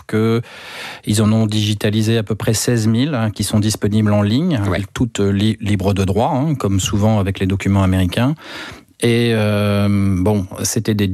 qu'ils en ont digitalisé à peu près 16 000 qui sont disponibles en ligne, toutes libres de droit, comme souvent avec les documents américains. Et c'était des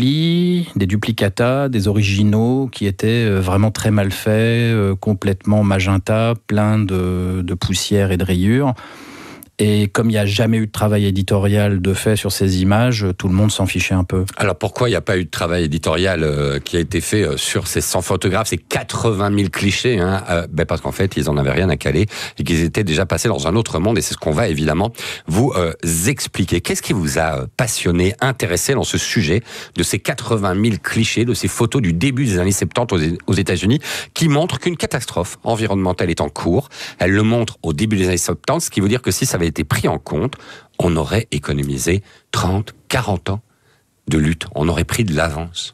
duplicata, des originaux qui étaient vraiment très mal faits, complètement magenta, plein de poussière et de rayures. Et comme il n'y a jamais eu de travail éditorial de fait sur ces images, tout le monde s'en fichait un peu. Alors pourquoi il n'y a pas eu de travail éditorial qui a été fait sur ces 100 photographes, ces 80 000 clichés parce qu'en fait, ils n'en avaient rien à caler et qu'ils étaient déjà passés dans un autre monde. Et c'est ce qu'on va évidemment vous expliquer. Qu'est-ce qui vous a passionné, intéressé dans ce sujet de ces 80 000 clichés, de ces photos du début des années 70 aux États-Unis, qui montrent qu'une catastrophe environnementale est en cours. Elle le montre au début des années 70, ce qui veut dire que si ça avait été pris en compte, on aurait économisé 30, 40 ans de lutte. On aurait pris de l'avance.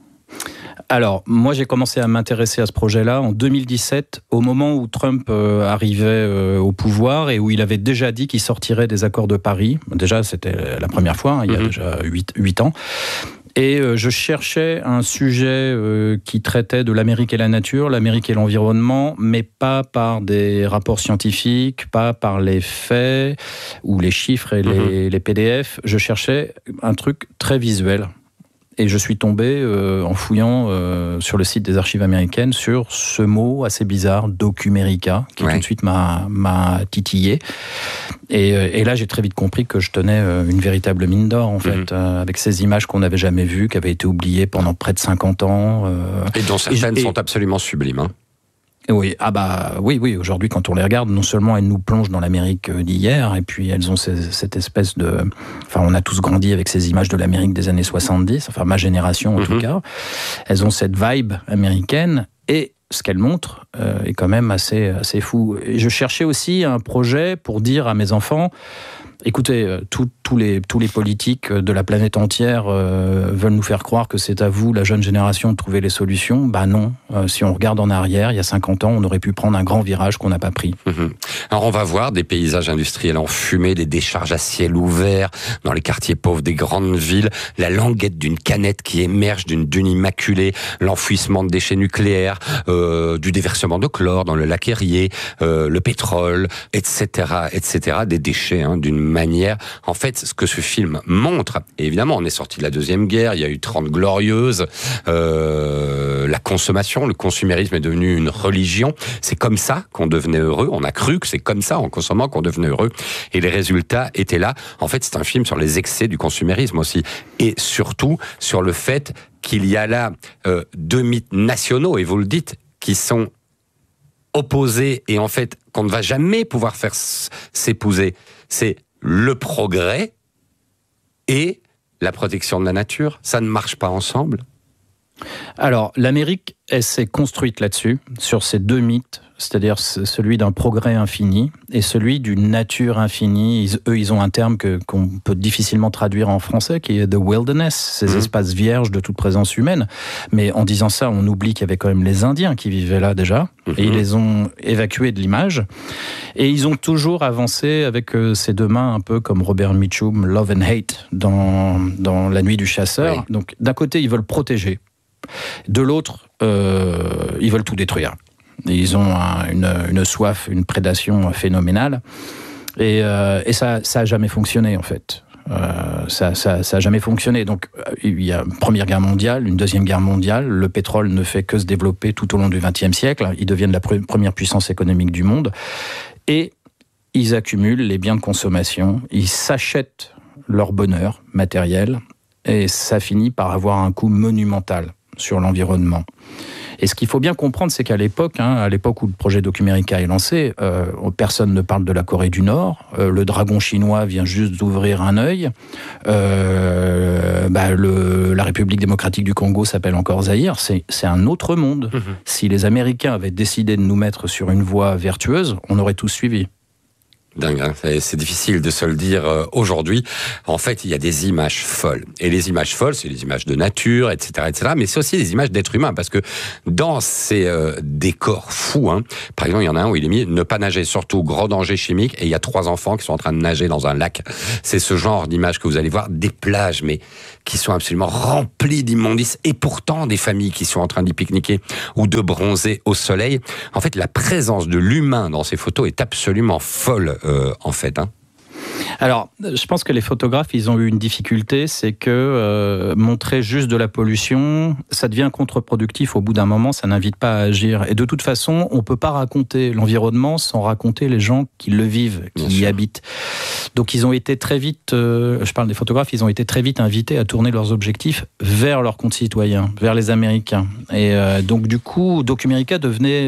Alors, moi, j'ai commencé à m'intéresser à ce projet-là en 2017, au moment où Trump arrivait au pouvoir et où il avait déjà dit qu'il sortirait des accords de Paris. Déjà, c'était la première fois, il y a déjà 8 ans. Et je cherchais un sujet qui traitait de l'Amérique et la nature, l'Amérique et l'environnement, mais pas par des rapports scientifiques, pas par les faits ou les chiffres et les PDF. Je cherchais un truc très visuel. Et je suis tombé, en fouillant sur le site des archives américaines, sur ce mot assez bizarre, documérica, qui tout de suite m'a titillé. Et là, j'ai très vite compris que je tenais une véritable mine d'or, en fait, avec ces images qu'on n'avait jamais vues, qui avaient été oubliées pendant près de 50 ans. Et dont certaines sont absolument sublimes, hein. Oui, oui, aujourd'hui, quand on les regarde, non seulement elles nous plongent dans l'Amérique d'hier, et puis elles ont cette espèce de... Enfin, on a tous grandi avec ces images de l'Amérique des années 70, enfin, ma génération en tout cas. Elles ont cette vibe américaine, et ce qu'elles montrent est quand même assez fou. Et je cherchais aussi un projet pour dire à mes enfants... Écoutez, tous les politiques de la planète entière veulent nous faire croire que c'est à vous, la jeune génération, de trouver les solutions. Bah non, si on regarde en arrière, il y a 50 ans, on aurait pu prendre un grand virage qu'on n'a pas pris. Alors on va voir des paysages industriels en fumée, des décharges à ciel ouvert dans les quartiers pauvres des grandes villes, la languette d'une canette qui émerge d'une dune immaculée, l'enfouissement de déchets nucléaires, du déversement de chlore dans le lac Erie, le pétrole, etc., des déchets d'une manière. En fait, ce que ce film montre, et évidemment, on est sorti de la Deuxième Guerre, il y a eu 30 glorieuses, la consommation, le consumérisme est devenu une religion. C'est comme ça qu'on devenait heureux. On a cru que c'est comme ça, en consommant, qu'on devenait heureux. Et les résultats étaient là. En fait, c'est un film sur les excès du consumérisme aussi. Et surtout, sur le fait qu'il y a là deux mythes nationaux, et vous le dites, qui sont opposés et en fait, qu'on ne va jamais pouvoir faire s'épouser. C'est le progrès et la protection de la nature. Ça ne marche pas ensemble. Alors, l'Amérique, elle s'est construite là-dessus, sur ces deux mythes, c'est-à-dire celui d'un progrès infini et celui d'une nature infinie. Ils ont un terme qu'on peut difficilement traduire en français, qui est « the wilderness », ces espaces vierges de toute présence humaine. Mais en disant ça, on oublie qu'il y avait quand même les Indiens qui vivaient là déjà, et ils les ont évacués de l'image. Et ils ont toujours avancé avec ces deux mains, un peu comme Robert Mitchum, « love and hate » dans La Nuit du chasseur. Oui. Donc, d'un côté, ils veulent protéger. De l'autre, ils veulent tout détruire. Ils ont une soif, une prédation phénoménale. Et ça a jamais fonctionné, en fait. Ça a jamais fonctionné. Donc, il y a une Première Guerre mondiale, une Deuxième Guerre mondiale. Le pétrole ne fait que se développer tout au long du XXe siècle. Ils deviennent la première puissance économique du monde. Et ils accumulent les biens de consommation. Ils s'achètent leur bonheur matériel. Et ça finit par avoir un coût monumental sur l'environnement. Et ce qu'il faut bien comprendre, c'est qu'à l'époque où le projet Documérica est lancé, personne ne parle de la Corée du Nord. Le dragon chinois vient juste d'ouvrir un œil. La République démocratique du Congo s'appelle encore Zaïre. C'est un autre monde. Si les Américains avaient décidé de nous mettre sur une voie vertueuse, on aurait tous suivi. dingue, hein. C'est difficile de se le dire aujourd'hui. En fait, il y a des images folles. Et les images folles, c'est les images de nature, etc., etc. Mais c'est aussi des images d'êtres humains, parce que dans ces décors fous, hein, par exemple, il y en a un où il est mis « Ne pas nager, surtout grand danger chimique », et il y a 3 enfants qui sont en train de nager dans un lac. C'est ce genre d'image que vous allez voir, des plages, mais qui sont absolument remplies d'immondices, et pourtant des familles qui sont en train d'y pique-niquer ou de bronzer au soleil. En fait, la présence de l'humain dans ces photos est absolument folle, en fait, hein. Alors, je pense que les photographes, ils ont eu une difficulté, c'est que montrer juste de la pollution, ça devient contre-productif. Au bout d'un moment, ça n'invite pas à agir. Et de toute façon, on ne peut pas raconter l'environnement sans raconter les gens qui le vivent, qui y habitent. Donc, ils ont été très vite, je parle des photographes, ils ont été très vite invités à tourner leurs objectifs vers leurs concitoyens, vers les Américains. Et donc, du coup, Documérica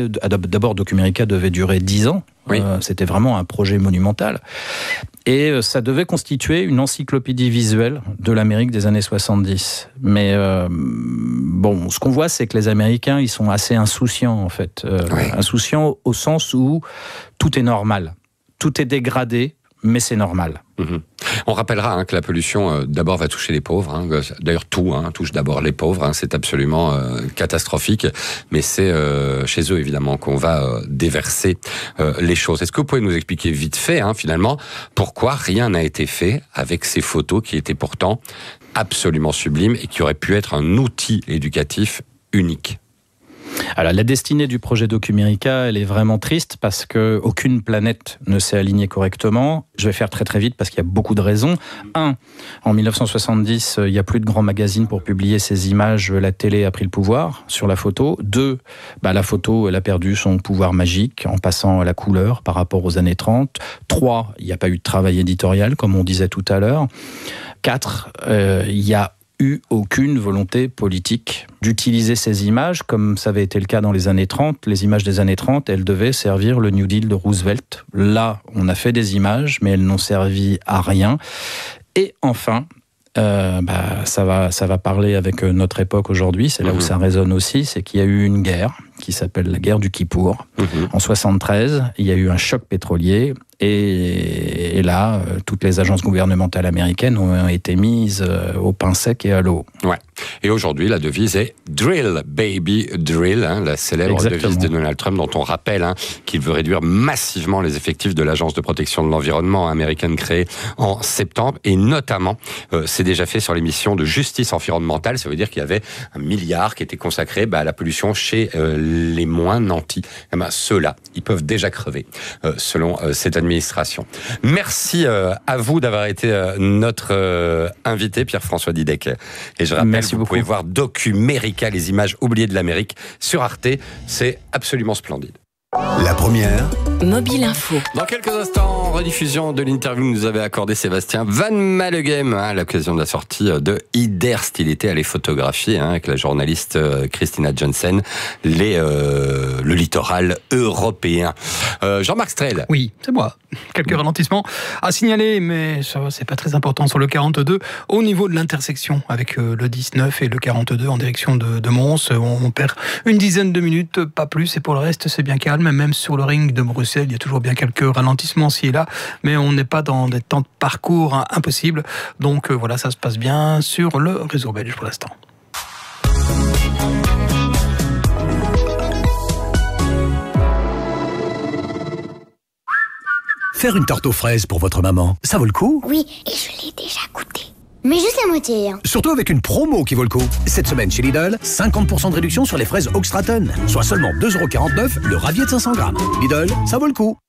devait durer 10 ans. Oui. C'était vraiment un projet monumental. Et ça devait constituer une encyclopédie visuelle de l'Amérique des années 70. Mais bon, ce qu'on voit, c'est que les Américains, ils sont assez insouciants, en fait. Insouciants au sens où tout est normal. Tout est dégradé, mais c'est normal. Mmh. On rappellera que la pollution, d'abord, va toucher les pauvres. Hein. D'ailleurs, tout touche d'abord les pauvres. Hein. C'est absolument catastrophique. Mais c'est chez eux, évidemment, qu'on va déverser les choses. Est-ce que vous pouvez nous expliquer vite fait, finalement, pourquoi rien n'a été fait avec ces photos qui étaient pourtant absolument sublimes et qui auraient pu être un outil éducatif unique ? Alors, la destinée du projet Documérica, elle est vraiment triste parce qu'aucune planète ne s'est alignée correctement. Je vais faire très très vite parce qu'il y a beaucoup de raisons. 1, en 1970, il n'y a plus de grands magazines pour publier ces images. La télé a pris le pouvoir sur la photo. 2, la photo, elle a perdu son pouvoir magique en passant à la couleur par rapport aux années 30. 3, il n'y a pas eu de travail éditorial, comme on disait tout à l'heure. 4, il y a eu aucune volonté politique d'utiliser ces images, comme ça avait été le cas dans les années 30. Les images des années 30, elles devaient servir le New Deal de Roosevelt. Là, on a fait des images, mais elles n'ont servi à rien. Et enfin, ça va parler avec notre époque aujourd'hui, c'est là où ça résonne aussi, c'est qu'il y a eu une guerre qui s'appelle la guerre du Kippour. En 73, il y a eu un choc pétrolier. Et là, toutes les agences gouvernementales américaines ont été mises au pain sec et à l'eau. Ouais. Et aujourd'hui, la devise est « Drill, baby, drill », la célèbre devise de Donald Trump, dont on rappelle qu'il veut réduire massivement les effectifs de l'Agence de protection de l'environnement américaine créée en septembre. Et notamment, c'est déjà fait sur les missions de justice environnementale. Ça veut dire qu'il y avait 1 milliard qui était consacré à la pollution chez les moins nantis. Ceux-là, ils peuvent déjà crever, selon cette administration. Merci à vous d'avoir été notre invité, Pierre-François Didec. Et je rappelle, vous pouvez voir Documérica, les images oubliées de l'Amérique, sur Arte. C'est absolument splendide. La première. Mobile Info. Dans quelques instants, rediffusion de l'interview que nous avait accordé Sébastien Van Malleghem à l'occasion de la sortie de Iderst. Il était allé photographier avec la journaliste Christina Johnson le littoral européen. Jean-Marc Strel. Oui, c'est moi. Quelques ralentissements à signaler, mais ça c'est pas très important, sur le 42 au niveau de l'intersection avec le 19 et le 42 en direction de Mons. On perd une dizaine de minutes, pas plus, et pour le reste c'est bien calme. Même sur le ring de Bruxelles, il y a toujours bien quelques ralentissements ci et là, mais on n'est pas dans des temps de parcours impossibles. Donc voilà, ça se passe bien sur le réseau belge pour l'instant. Faire une tarte aux fraises pour votre maman, ça vaut le coup ? Oui, et je l'ai déjà goûté. Mais juste la moitié. Surtout avec une promo qui vaut le coup. Cette semaine chez Lidl, 50% de réduction sur les fraises Oxtraton. Soit seulement 2,49 € le ravier de 500 grammes. Lidl, ça vaut le coup.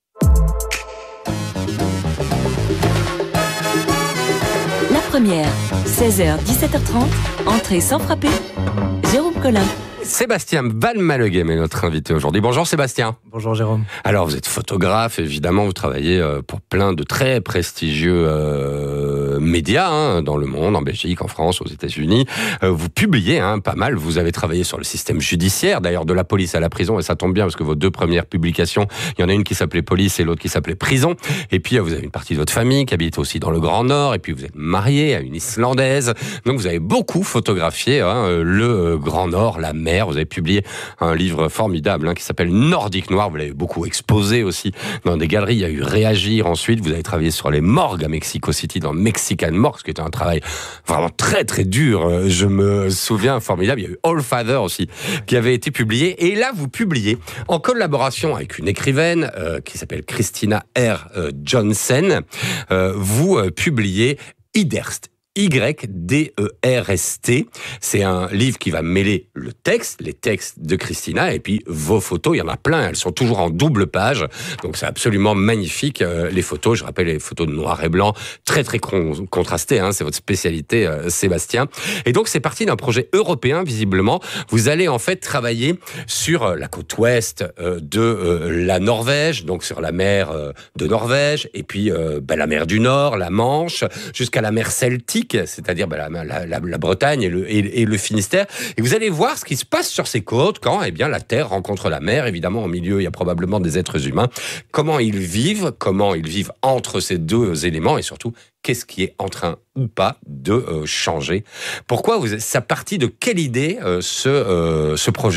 La première, 16h, 17h30, entrée sans frapper, Jérôme Collin. Sébastien Van Malleghem est notre invité aujourd'hui. Bonjour Sébastien. Bonjour Jérôme. Alors vous êtes photographe, évidemment, vous travaillez pour plein de très prestigieux médias dans le monde, en Belgique, en France, aux États-Unis. Vous publiez pas mal. Vous avez travaillé sur le système judiciaire, d'ailleurs de la police à la prison, et ça tombe bien parce que vos 2 premières publications, il y en a une qui s'appelait Police et l'autre qui s'appelait Prison. Et puis vous avez une partie de votre famille qui habite aussi dans le Grand Nord, et puis vous êtes marié à une Islandaise. Donc vous avez beaucoup photographié le Grand Nord, la mer. Vous avez publié un livre formidable qui s'appelle Nordique Noir. Vous l'avez beaucoup exposé aussi dans des galeries. Il y a eu Réagir ensuite. Vous avez travaillé sur les morgues à Mexico City, dans Mexican Morgue, ce qui était un travail vraiment très très dur. Je me souviens, formidable. Il y a eu All Father aussi, qui avait été publié. Et là, vous publiez en collaboration avec une écrivaine qui s'appelle Christina R. Johnson. Vous publiez Yderst. Y-D-E-R-S-T. C'est un livre qui va mêler les textes de Christina, et puis vos photos. Il y en a plein, elles sont toujours en double page. Donc c'est absolument magnifique, les photos. Je rappelle les photos de noir et blanc, très très contrastées. C'est votre spécialité, Sébastien. Et donc c'est parti d'un projet européen, visiblement. Vous allez en fait travailler sur la côte ouest de la Norvège, donc sur la mer de Norvège, et puis la mer du Nord, la Manche, jusqu'à la mer Celtique, c'est-à-dire la Bretagne et le Finistère. Et vous allez voir ce qui se passe sur ces côtes quand la terre rencontre la mer. Évidemment, au milieu, il y a probablement des êtres humains. Comment ils vivent entre ces 2 éléments, et surtout, qu'est-ce qui est en train ou pas de changer. Pourquoi ça partit de quelle idée ce projet ?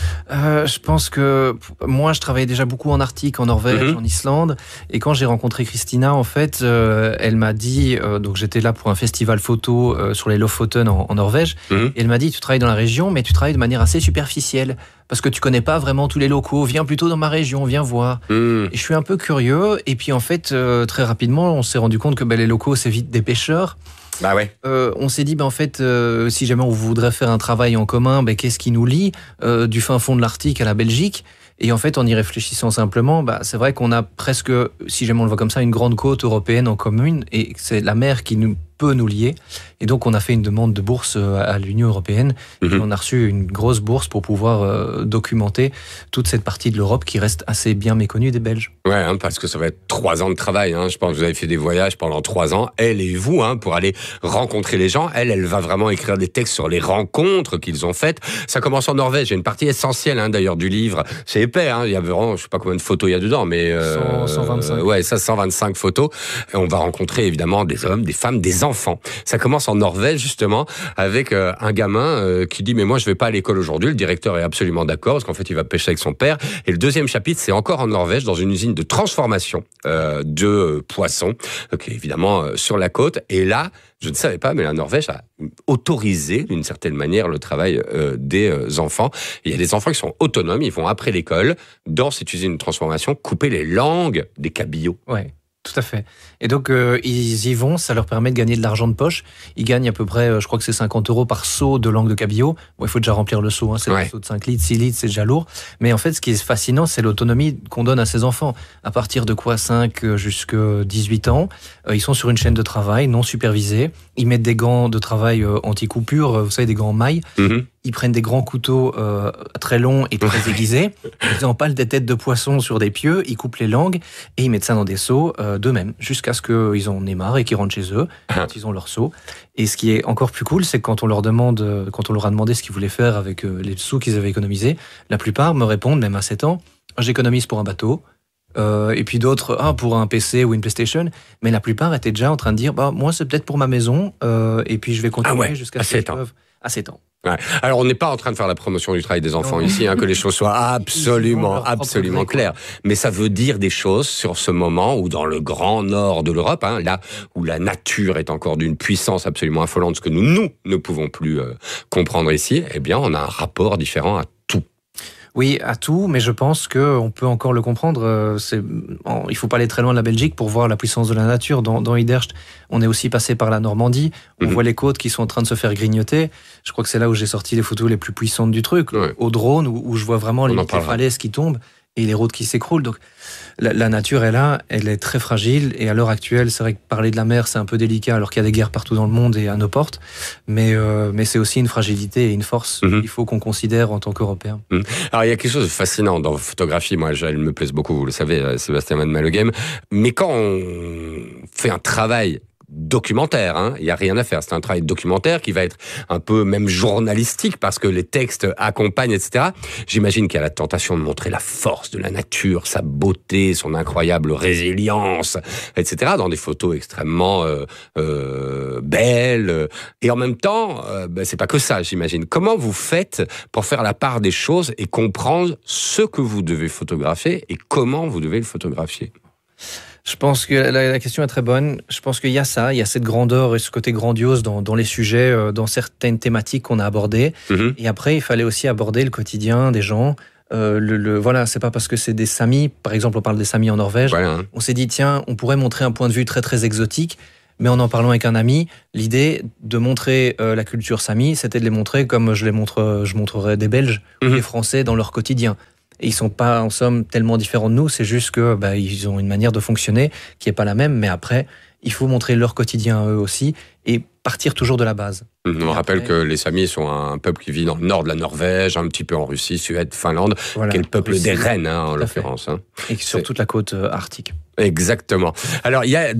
Je pense que moi je travaillais déjà beaucoup en Arctique, en Norvège, en Islande, et quand j'ai rencontré Christina, en fait, elle m'a dit, donc j'étais là pour un festival photo sur les Lofoten en Norvège, et elle m'a dit, tu travailles dans la région, mais tu travailles de manière assez superficielle, parce que tu connais pas vraiment tous les locaux, viens plutôt dans ma région, viens voir. Et je suis un peu curieux, et puis en fait, très rapidement, on s'est rendu compte que les locaux, c'est vite des pêcheurs. Bah ouais. On s'est dit, en fait, si jamais on voudrait faire un travail en commun, qu'est-ce qui nous lie du fin fond de l'Arctique à la Belgique ? Et en fait, en y réfléchissant simplement, c'est vrai qu'on a presque, si jamais on le voit comme ça, une grande côte européenne en commune, et c'est la mer qui peut nous lier. Et donc, on a fait une demande de bourse à l'Union européenne. Et on a reçu une grosse bourse pour pouvoir documenter toute cette partie de l'Europe qui reste assez bien méconnue des Belges. Ouais, parce que ça va être 3 ans de travail. Je pense que vous avez fait des voyages pendant 3 ans, elle et vous, pour aller rencontrer les gens. Elle va vraiment écrire des textes sur les rencontres qu'ils ont faites. Ça commence en Norvège. Il y a une partie essentielle, d'ailleurs, du livre. C'est épais, il y a vraiment, je sais pas combien de photos il y a dedans, mais 125. Ouais, ça, 125 photos. Et on va rencontrer évidemment des hommes, des femmes, des enfants. Ça commence en Norvège, justement, avec un gamin qui dit « mais moi je vais pas à l'école aujourd'hui ». Le directeur est absolument d'accord, parce qu'en fait il va pêcher avec son père. Et le 2e chapitre, c'est encore en Norvège, dans une usine de transformation de poissons, qui est évidemment sur la côte. Et là, je ne savais pas, mais la Norvège a autorisé d'une certaine manière le travail des enfants. Et il y a des enfants qui sont autonomes, ils vont après l'école, dans cette usine de transformation, couper les langues des cabillots. Ouais. Tout à fait. Et donc, ils y vont, ça leur permet de gagner de l'argent de poche. Ils gagnent à peu près, je crois que c'est 50 € par seau de langue de cabillaud. Bon, il faut déjà remplir le seau, c'est un seau de 5 litres, 6 litres, c'est déjà lourd. Mais en fait, ce qui est fascinant, c'est l'autonomie qu'on donne à ces enfants. À partir de 5 jusqu'à 18 ans, ils sont sur une chaîne de travail non supervisée. Ils mettent des gants de travail anti-coupure, vous savez, des gants en maille. Ils prennent des grands couteaux très longs et très aiguisés. Ils empalent des têtes de poisson sur des pieux, ils coupent les langues et ils mettent ça dans des seaux d'eux-mêmes, jusqu'à ce qu'ils en aient marre et qu'ils rentrent chez eux, quand ils ont leur seau. Et ce qui est encore plus cool, c'est que quand on leur a demandé ce qu'ils voulaient faire avec les sous qu'ils avaient économisés, la plupart me répondent, même à 7 ans, j'économise pour un bateau. Et puis d'autres, pour un PC ou une PlayStation. Mais la plupart étaient déjà en train de dire, moi c'est peut-être pour ma maison, et puis je vais continuer jusqu'à ce qu'ils peuvent. À 7 ans. Ouais. Alors, on n'est pas en train de faire la promotion du travail des enfants ici, que les choses soient absolument claires. Mais ça veut dire des choses sur ce moment où, dans le grand nord de l'Europe, là où la nature est encore d'une puissance absolument affolante, ce que nous ne pouvons plus comprendre ici, on a un rapport différent à tout. Oui, à tout, mais je pense qu'on peut encore le comprendre. Il faut pas aller très loin de la Belgique pour voir la puissance de la nature. Dans Yderst, on est aussi passé par la Normandie. On voit les côtes qui sont en train de se faire grignoter. Je crois que c'est là où j'ai sorti les photos les plus puissantes du truc, au drone, où je vois vraiment les falaises qui tombent et les routes qui s'écroulent. Donc la nature est là, elle est très fragile, et à l'heure actuelle, c'est vrai que parler de la mer, c'est un peu délicat, alors qu'il y a des guerres partout dans le monde et à nos portes, mais c'est aussi une fragilité et une force qu'il faut qu'on considère en tant qu'Européens. Alors, il y a quelque chose de fascinant dans vos photographies. Moi, elles me plaisent beaucoup, vous le savez, Sébastien Van Malleghem. Mais quand on fait un travail documentaire, hein. Il y a rien à faire. C'est un travail documentaire qui va être un peu même journalistique parce que les textes accompagnent, etc. J'imagine qu'il y a la tentation de montrer la force de la nature, sa beauté, son incroyable résilience, etc. dans des photos extrêmement belles. Et en même temps, c'est pas que ça, j'imagine. Comment vous faites pour faire la part des choses et comprendre ce que vous devez photographier et comment vous devez le photographier? Je pense que la question est très bonne. Je pense qu'il y a ça, il y a cette grandeur et ce côté grandiose dans les sujets, dans certaines thématiques qu'on a abordées. Et après, il fallait aussi aborder le quotidien des gens. Voilà, c'est pas parce que c'est des Samis, par exemple, on parle des Samis en Norvège. Voilà. On s'est dit, tiens, on pourrait montrer un point de vue très très exotique. Mais en parlant avec un ami, l'idée de montrer la culture Sami, c'était de les montrer comme je montrerais des Belges ou des Français dans leur quotidien. Et ils sont pas, en somme, tellement différents de nous. C'est juste que ils ont une manière de fonctionner qui est pas la même. Mais après, il faut montrer leur quotidien à eux aussi et partir toujours de la base. On rappelle que les Samis sont un peuple qui vit dans le nord de la Norvège, un petit peu en Russie, Suède, Finlande, voilà, qui est le peuple Russie, des rennes, en l'occurrence. Et sur toute la côte arctique. Exactement. Alors,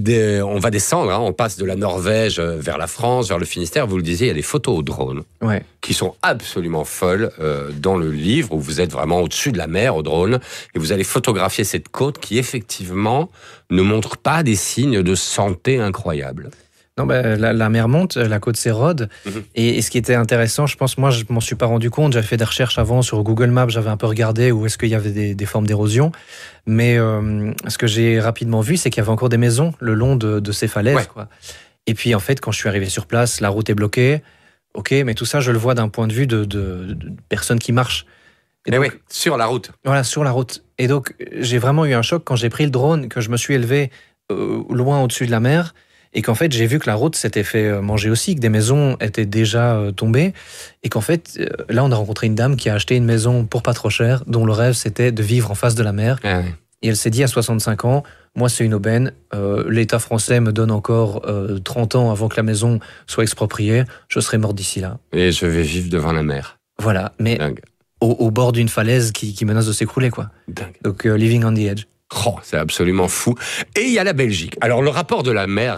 on va descendre, on passe de la Norvège vers la France, vers le Finistère. Vous le disiez, il y a des photos au drone qui sont absolument folles dans le livre où vous êtes vraiment au-dessus de la mer au drone et vous allez photographier cette côte qui, effectivement, ne montre pas des signes de santé incroyables. Non, la mer monte, la côte s'érode. Et ce qui était intéressant, je pense, moi, je m'en suis pas rendu compte. J'avais fait des recherches avant sur Google Maps, j'avais un peu regardé où est-ce qu'il y avait des formes d'érosion. Mais ce que j'ai rapidement vu, c'est qu'il y avait encore des maisons le long de ces falaises. Quoi. Et puis, en fait, quand je suis arrivé sur place, la route est bloquée. Ok, mais tout ça, je le vois d'un point de vue de personnes qui marchent. Et donc, sur la route. Voilà, sur la route. Et donc, j'ai vraiment eu un choc quand j'ai pris le drone, que je me suis élevé loin au-dessus de la mer. Et qu'en fait, j'ai vu que la route s'était fait manger aussi, que des maisons étaient déjà tombées. Et qu'en fait, là, on a rencontré une dame qui a acheté une maison pour pas trop cher, dont le rêve, c'était de vivre en face de la mer. Et elle s'est dit, à 65 ans, moi, c'est une aubaine. L'État français me donne encore 30 ans avant que la maison soit expropriée. Je serai mort d'ici là. Et je vais vivre devant la mer. Voilà, mais au bord d'une falaise qui menace de s'écrouler, quoi. Dingue. Donc, living on the edge. Oh, c'est absolument fou. Et il y a la Belgique. Alors, le rapport de la mer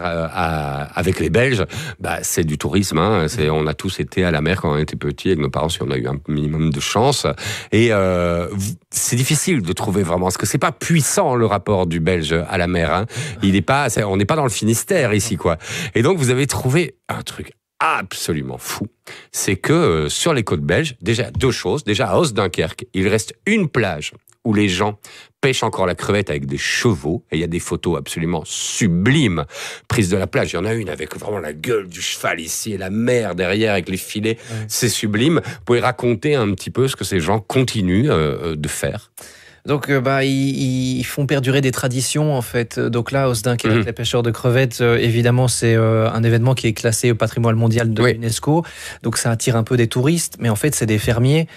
avec les Belges, c'est du tourisme. On a tous été à la mer quand on était petits avec nos parents, si on a eu un minimum de chance. Et c'est difficile de trouver vraiment, parce que c'est pas puissant le rapport du Belge à la mer. On n'est pas dans le Finistère ici, quoi. Et donc, vous avez trouvé un truc absolument fou. C'est que sur les côtes belges, déjà deux choses. Déjà, à Oostduinkerque, il reste une plage où les gens pêchent encore la crevette avec des chevaux, et il y a des photos absolument sublimes prises de la plage. Il y en a une avec vraiment la gueule du cheval ici, et la mer derrière avec les filets. C'est sublime. Vous pouvez raconter un petit peu ce que ces gens continuent de faire? Donc, ils font perdurer des traditions, en fait. Donc là, Oostduinkerque, les pêcheurs de crevettes, évidemment, c'est un événement qui est classé au patrimoine mondial de l'UNESCO. Donc, ça attire un peu des touristes. Mais en fait, c'est des fermiers.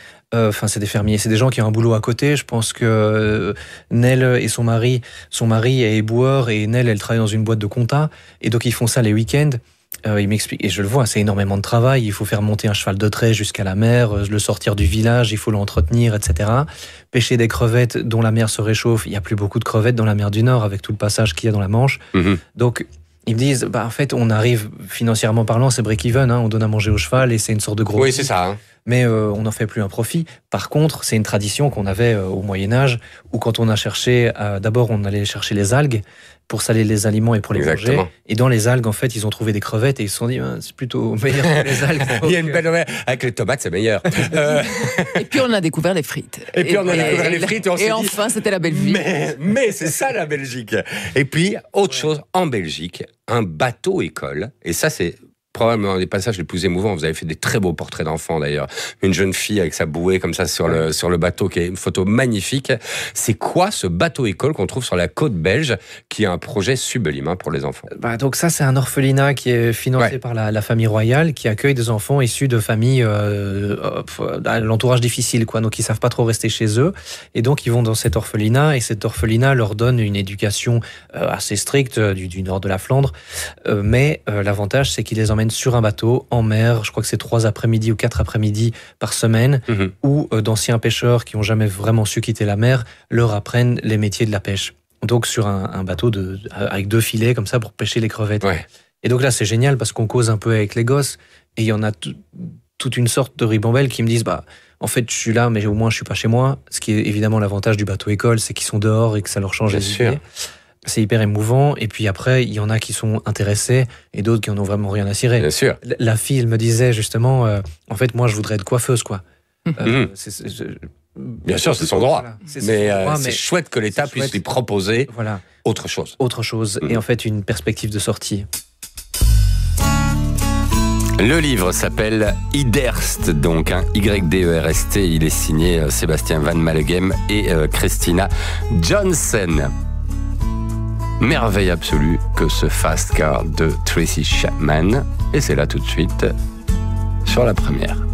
C'est des gens qui ont un boulot à côté. Je pense que Nel et son mari est éboueur, et Nel, elle travaille dans une boîte de compta. Et donc, ils font ça les week-ends. Il m'explique, et je le vois, c'est énormément de travail. Il faut faire monter un cheval de trait jusqu'à la mer, le sortir du village, il faut l'entretenir, etc. Pêcher des crevettes dont la mer se réchauffe. Il n'y a plus beaucoup de crevettes dans la mer du Nord avec tout le passage qu'il y a dans la Manche. Donc, ils me disent, en fait, on arrive, financièrement parlant, c'est break-even, on donne à manger au cheval et c'est une sorte de gros... Oui, c'est ça. Mais on n'en fait plus un profit. Par contre, c'est une tradition qu'on avait au Moyen-Âge, où quand on a cherché, d'abord on allait chercher les algues pour saler les aliments et pour les manger. Et dans les algues, en fait, ils ont trouvé des crevettes et ils se sont dit, c'est plutôt meilleur que les algues. Il y a une belle... Avec les tomates, c'est meilleur. Et puis on a découvert les frites. Et enfin, c'était la belle vie. Mais c'est ça la Belgique. Et puis, autre chose, en Belgique, un bateau-école. Et ça, c'est probablement un des passages les plus émouvants. Vous avez fait des très beaux portraits d'enfants, d'ailleurs. Une jeune fille avec sa bouée comme ça sur le bateau, qui est une photo magnifique. C'est quoi ce bateau-école qu'on trouve sur la côte belge, qui est un projet sublime pour les enfants? Donc ça, c'est un orphelinat qui est financé par la famille royale, qui accueille des enfants issus de familles à l'entourage difficile, quoi. Donc ils savent pas trop rester chez eux. Et donc ils vont dans cet orphelinat, et cet orphelinat leur donne une éducation assez stricte du nord de la Flandre. Mais l'avantage, c'est qu'ils les emmènent sur un bateau en mer. Je crois que c'est 3 après-midi ou 4 après-midi par semaine, où d'anciens pêcheurs qui n'ont jamais vraiment su quitter la mer leur apprennent les métiers de la pêche. Donc sur un bateau avec 2 filets comme ça pour pêcher les crevettes. Et donc là, c'est génial parce qu'on cause un peu avec les gosses et il y en a toute une sorte de ribambelle qui me disent en fait, je suis là, mais au moins, je suis pas chez moi. Ce qui est évidemment l'avantage du bateau école, c'est qu'ils sont dehors et que ça leur change les idées. C'est hyper émouvant. Et puis après, il y en a qui sont intéressés et d'autres qui en ont vraiment rien à cirer. Bien sûr. La fille, elle me disait justement, en fait, moi, je voudrais être coiffeuse, quoi. Bien sûr, c'est son droit. Voilà. Mais c'est chouette que l'État puisse lui proposer autre chose. Autre chose. Et en fait, une perspective de sortie. Le livre s'appelle Iderst, donc Y-D-E-R-S-T. Il est signé Sébastien Van Mallegem et Christina Johnson. Merveille absolue que ce Fast Car de Tracy Chapman. Et c'est là tout de suite sur la première.